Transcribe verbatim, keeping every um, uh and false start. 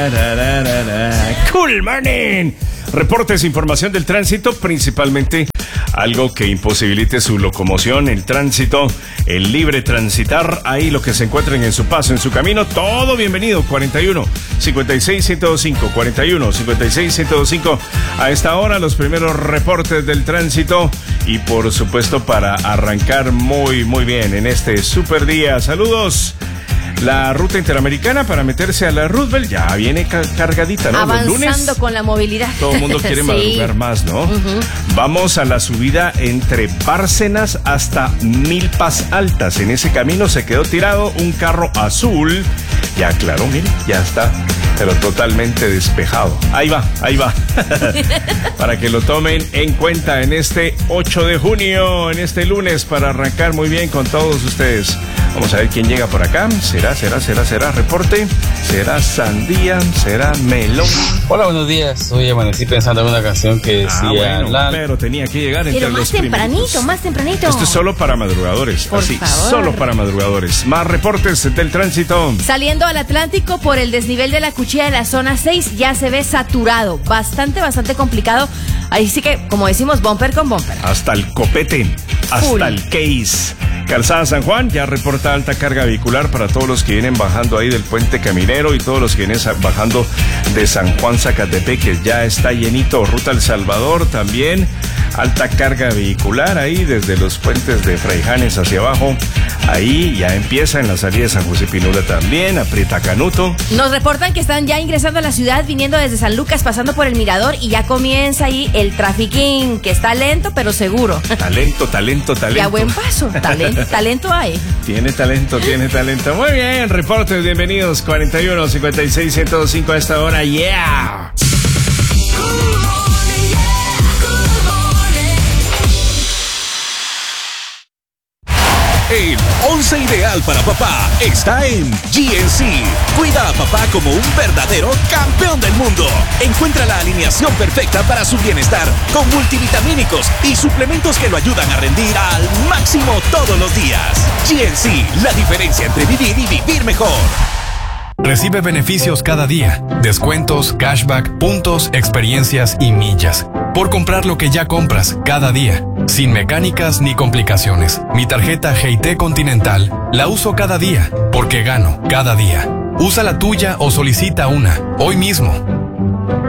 Cool morning. Reportes, información del tránsito, principalmente algo que imposibilite su locomoción, el tránsito, el libre transitar, ahí lo que se encuentren en su paso, en su camino, todo bienvenido. Cuarenta y uno, cincuenta y seis, ciento veinticinco, cuarenta y uno, cincuenta y seis, ciento veinticinco. A esta hora los primeros reportes del tránsito y por supuesto para arrancar muy muy bien en este super día. Saludos. La ruta interamericana para meterse a la Roosevelt ya viene ca- cargadita, ¿no? Avanzando Los lunes, con la movilidad. todo el mundo quiere Sí. madrugar más, ¿no? Uh-huh. Vamos a la subida entre Bárcenas hasta Milpas Altas. En ese camino se quedó tirado un carro azul. Ya, claro, mire, ya está, pero totalmente despejado. Ahí va, ahí va. Para que lo tomen en cuenta en este ocho de junio, en este lunes, para arrancar muy bien con todos ustedes. Vamos a ver quién llega por acá. ¿Será, será, será, será reporte? ¿Será sandía? ¿Será melón? Hola, buenos días. Hoy amanecí pensando en una canción que decía... Ah, bueno, la... pero tenía que llegar entre Pero más los tempranito, primeritos. más tempranito. Esto es solo para madrugadores. Por así, favor. solo para madrugadores. Más reportes del tránsito. Saliendo al Atlántico por el desnivel de la Cuchilla de la zona seis ya se ve saturado. Bastante, bastante complicado. Ahí sí que, como decimos, bumper con bumper. Hasta el copete, hasta Full. el case. Calzada San Juan ya reporta alta carga vehicular para todos los que vienen bajando ahí del puente Caminero y todos los que vienen bajando de San Juan Zacatepeque. Ya está llenito. Ruta El Salvador también. Alta carga vehicular ahí desde los puentes de Fraijanes hacia abajo. Ahí ya empieza en la salida de San José Pinula también. Aprieta Canuto. Nos reportan que están ya ingresando a la ciudad, viniendo desde San Lucas, pasando por el Mirador, y ya comienza ahí el trafiquín, que está lento pero seguro. Talento, talento, talento. Y a buen paso, talento, talento hay. Tiene talento, tiene talento. Muy bien, reportes, bienvenidos. cuarenta y uno, cincuenta y seis, ciento veinticinco a esta hora. Yeah. El once ideal para papá está en G N C. Cuida a papá como un verdadero campeón del mundo. Encuentra la alineación perfecta para su bienestar, con multivitamínicos y suplementos que lo ayudan a rendir al máximo todos los días. G N C, la diferencia entre vivir y vivir mejor. Recibe beneficios cada día, descuentos, cashback, puntos, experiencias y millas. Por comprar lo que ya compras cada día, sin mecánicas ni complicaciones. Mi tarjeta G I T Continental la uso cada día, porque gano cada día. Usa la tuya o solicita una, hoy mismo.